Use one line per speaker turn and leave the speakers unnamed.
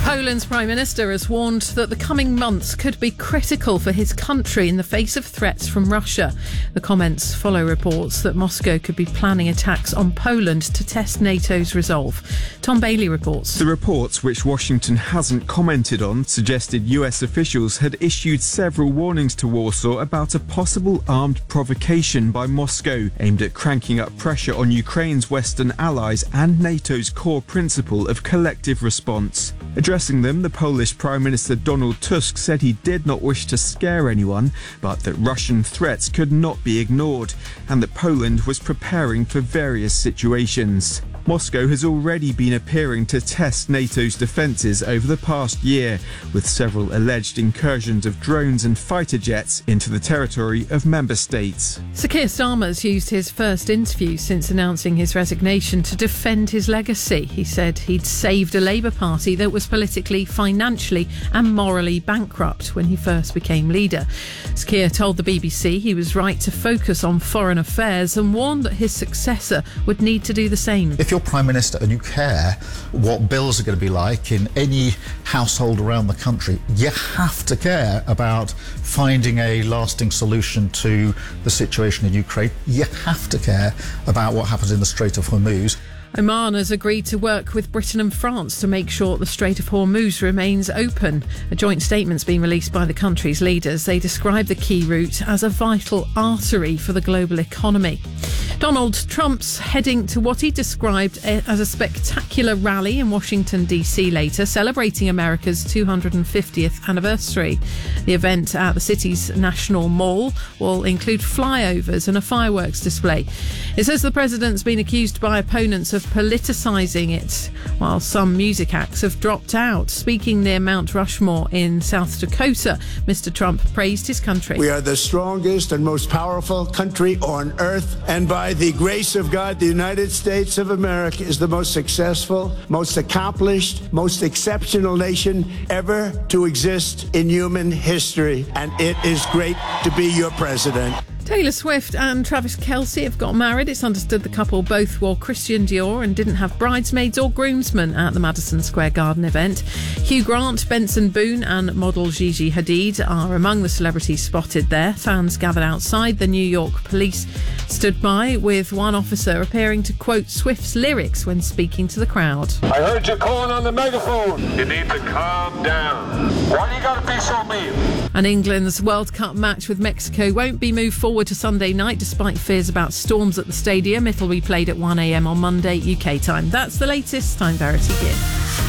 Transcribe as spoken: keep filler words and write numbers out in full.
Poland's Prime Minister has warned that the coming months could be critical for his country in the face of threats from Russia. The comments follow reports that Moscow could be planning attacks on Poland to test NATO's resolve. Tom Bailey reports.
The reports, which Washington hasn't commented on, suggested U S officials had issued several warnings to Warsaw about a possible armed provocation by Moscow aimed at cranking up pressure on Ukraine's Western allies and NATO's core principle of collective response. Addressing them, the Polish Prime Minister Donald Tusk said he did not wish to scare anyone, but that Russian threats could not be ignored, and that Poland was preparing for various situations. Moscow has already been appearing to test NATO's defences over the past year, with several alleged incursions of drones and fighter jets into the territory of member states.
Sir Keir Starmer's used his first interview since announcing his resignation to defend his legacy. He said he'd saved a Labour Party that was politically, financially and morally bankrupt when he first became leader. Sir Keir told the B B C he was right to focus on foreign affairs and warned that his successor would need to do the same.
If you're Prime Minister and you care what bills are going to be like in any household around the country, you have to care about finding a lasting solution to the situation in Ukraine. You have to care about what happens in the Strait of Hormuz.
Oman has agreed to work with Britain and France to make sure the Strait of Hormuz remains open. A joint statement's been released by the country's leaders. They describe the key route as a vital artery for the global economy. Donald Trump's heading to what he described as a spectacular rally in Washington, D C later, celebrating America's two hundred fiftieth anniversary. The event at the city's National Mall will include flyovers and a fireworks display. It says the president's been accused by opponents of politicising it, while some music acts have dropped out. Speaking near Mount Rushmore in South Dakota, Mister Trump praised his country.
We are the strongest and most powerful country on earth, and by the grace of God, the United States of America is the most successful, most accomplished, most exceptional nation ever to exist in human history, and it is great to be your president.
Taylor Swift and Travis Kelce have got married. It's understood the couple both wore Christian Dior and didn't have bridesmaids or groomsmen at the Madison Square Garden event. Hugh Grant, Benson Boone and model Gigi Hadid are among the celebrities spotted there. Fans gathered outside. The New York police stood by, with one officer appearing to quote Swift's lyrics when speaking to the crowd.
I heard you calling on the megaphone. You need to calm down. Why do you gotta be so mean?
And England's World Cup match with Mexico won't be moved forward to Sunday night despite fears about storms at the stadium. It'll be played at one a.m. on Monday U K time. That's the latest. I'm Verity Gibb.